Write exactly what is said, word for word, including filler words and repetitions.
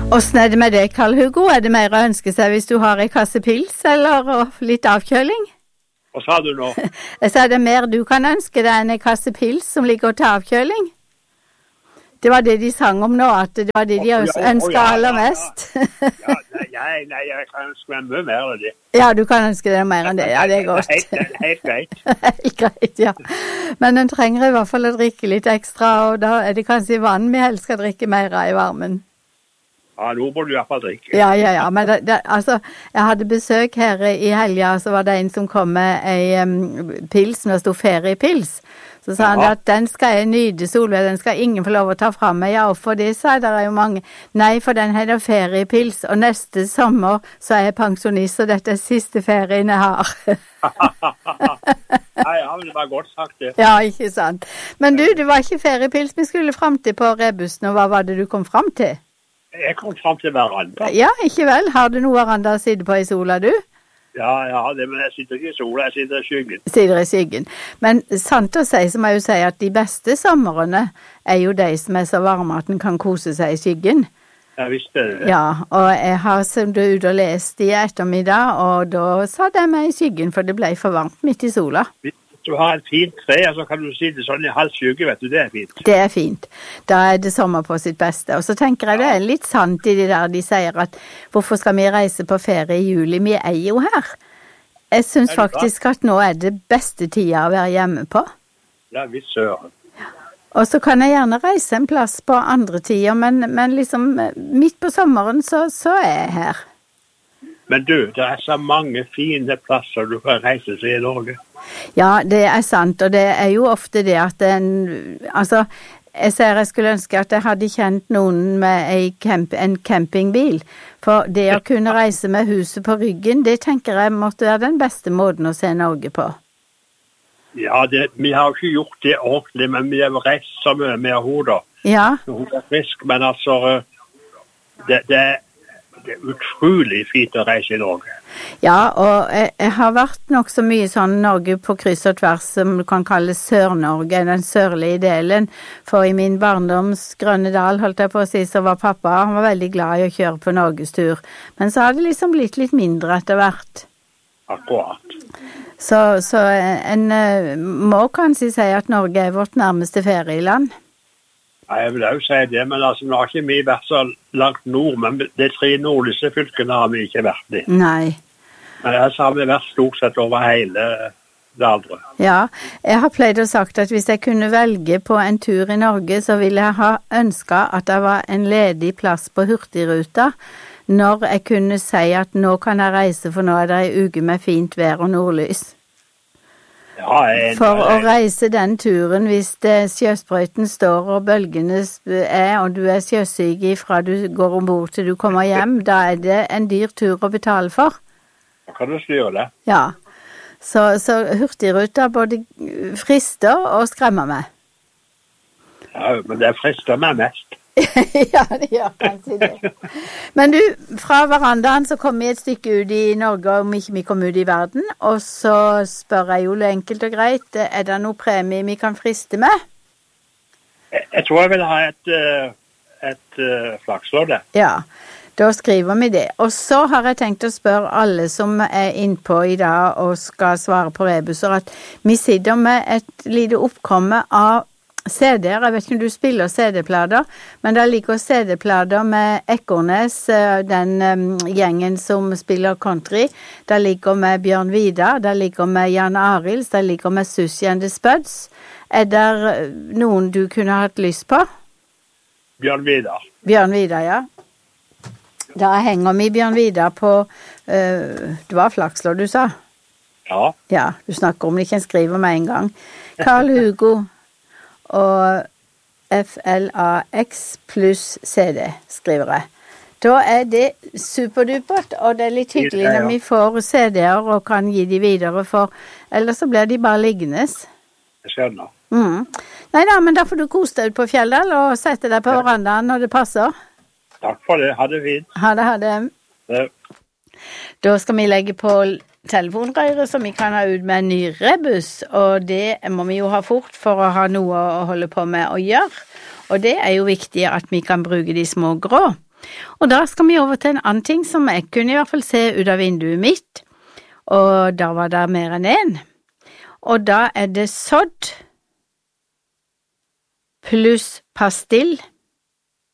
Hvordan er det med det, Karl Hugo? Er det mer å ønske seg hvis du har en kasse pils eller litt avkjøling? Hva sa du nå? Jeg sa det mer du kan ønske deg enn en kasse pils som ligger til avkjøling. Det var det de sang om nå, at det var det de ønsker aller mest. Ja, nei, nei, jeg kan ønske meg mye mer enn det. Ja, du kan ønske deg mer enn det. Ja, det er godt. Helt, helt greit. Helt greit, ja. Men en trenger i hvert fall å drikke litt ekstra, og da er det kanskje vann vi helst skal drikke mer av i varmen. Ja, nå må du i hvert fall drikke. Ja, ja, ja. Men det, det, altså, jeg hadde besøk her i helga, så var det en som kom med en um, pils, når det stod feriepils. Så sa han at den skal jeg nyde, Solveig, den skal ingen få lov å ta fra meg. Ja, og for det sa jeg, det er jo mange. Nei, for den heter feriepils, og neste sommer så er jeg pensjonist, og dette er siste ferien jeg har. Ja, ja, men det var godt sagt det. Ja, ikke sant. Men du, det var ikke feriepils vi skulle frem til på rebussen, og hva var det du kom frem til? Jeg kom frem til veranda. Ja, ikke vel. Har du noe veranda å sitte på i sola, du? Ja, ja, det, men jeg sitter ikke i sola, jeg sitter i skyggen. Sitter i skyggen. Men sant å si, så må jeg jo si at de beste sommerene er jo de som er så varme at den kan kose seg i skyggen. Jeg visste det. Ja, og jeg har som du ut og lest i ettermiddag, og da satt jeg meg i skyggen, for det ble for varmt midt i sola. Hvis du har et fint tre, så kan du si det sånn i halv skygge, vet du, det er fint. Det er fint. Da er det sommer på sitt beste. Og så tenker jeg det er litt sant i det der de sier at hvorfor skal vi reise på ferie i juli? Vi er jo her. Jeg synes faktisk at nå er det beste tida å være hjemme på. Ja, vi søren. Og så kan jeg gjerne reise en plass på andre tider, men, men liksom midt på sommeren så, så er jeg her. Men du, det er så mange fine plasser du kan reise seg i Norge. Ja, det er sant, og det er jo ofte det at en, altså, jeg ser jeg skulle ønske at jeg hadde kjent noen med en, camp, en campingbil, for det å kunne reise med huset på ryggen, det tenker jeg måtte være den beste måten å se Norge på. Ja, det, vi har ikke gjort det ordentlig, men vi har reist så mye med hodet. Ja. Hun er frisk, men altså, det, det er Det er utrolig fint å reise i Norge. Ja, og jeg, jeg har vært nok så mye sånn Norge på kryss og tvers som du kan kalle Sør-Norge, den sørlige delen. For i min barndoms grønne dal, holdt jeg på å si, så var pappa, han var veldig glad i å kjøre på Norgestur. Men så har det liksom blitt litt mindre etter hvert. Akkurat. Så, så en må kanskje si at Norge er vårt nærmeste ferieland. Ja, jeg vil også si det, men altså, nå har ikke vi vært så langt nord, men de tre nordligste fylkene har vi ikke vært i. Nei. Men ellers har vi vært stort sett over hele det andre. Ja, jeg har pleid å sagt at hvis jeg kunne velge på en tur i Norge, så ville jeg ha ønsket at det var en ledig plass på Hurtigruta, når jeg kunne si at nå kan jeg reise, for nå er det en uke med fint vær og nordlys. Ja, en, For å reise den turen, hvis det sjøsprøyten står og bølgene er, og du er sjøsyk fra du går ombord til du kommer hjem, da er det en dyr tur å betale for. Da kan du styre det. Ja, så, så Hurtigruta både frister og skremmer meg. Ja, men det frister meg mest. Ja, det gjør kanskje det. Men du, fra verandaen så kom vi et stykke ut i Norge, om ikke vi kom ut i verden, og så spør jeg jo enkelt og greit, er det noe premie vi kan friste med? Jeg, jeg tror jeg vil ha et, et uh, flakslodd. Ja, da skriver vi det. Og så har jeg tenkt å spørre alle som er innpå i dag og skal svare på rebusser, at vi sitter med et lite oppkomme av C D-er, jeg vet ikke om du spiller C D-plader, men der ligger C D-plader med Ekornes, den um, gjengen som spiller country. Der ligger med Bjørn Vidar, der ligger med Jan Arilds, der ligger med Susie and the Spuds. Er der noen du kunne hatt lyst på? Bjørn Vidar. Bjørn Vidar, ja. Da henger vi Bjørn Vidar på, uh, det var flakslodd du sa? Ja. Ja, du snakker om det ikke en skriver med en gang. Karl Hugo og F L A X pluss C D, skriver jeg. Da er det superdupert, og det er litt hyggelig når vi får C D-er og kan gi de videre, for ellers så blir de bare liggende. Jeg skjønner. Mm. Nei da, men da får du kose deg ut på Fjelldal og sette deg på verandaen når det passer. Takk for det, ha det fint. Ha det, ha det. Ja. Da skal vi legge på telefonrøret som vi kan ha ut med en ny rebus, og det må vi jo ha fort for å ha noe å holde på med å gjøre. Og det er jo viktig at vi kan bruke de små grå. Og da skal vi over til en annen ting som jeg kunne i hvert fall se ut av vinduet mitt, og da var det mer enn en. Og da er det sodd pluss pastill